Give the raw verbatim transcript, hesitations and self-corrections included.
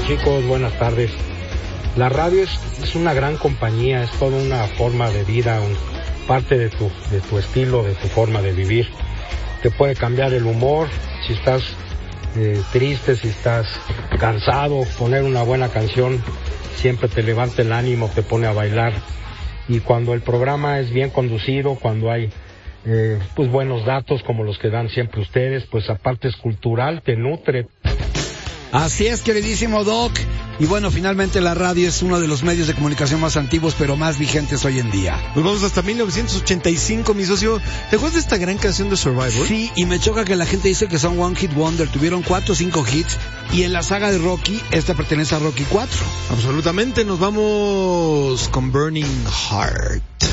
Hola chicos, buenas tardes. La radio es, es una gran compañía, es toda una forma de vida, un, parte de tu, de tu estilo, de tu forma de vivir. Te puede cambiar el humor, si estás eh, triste, si estás cansado, poner una buena canción siempre te levanta el ánimo, te pone a bailar. Y cuando el programa es bien conducido, cuando hay eh, pues buenos datos como los que dan siempre ustedes, pues aparte es cultural, te nutre. Así es, queridísimo Doc. Y bueno, finalmente la radio es uno de los medios de comunicación más antiguos, pero más vigentes hoy en día. Nos vamos hasta mil novecientos ochenta y cinco, mi socio. ¿Te acuerdas de esta gran canción de Survivor? Sí, y me choca que la gente dice que son One Hit Wonder. Tuvieron cuatro o cinco hits. Y en la saga de Rocky, esta pertenece a Rocky cuatro. Absolutamente, nos vamos con Burning Heart.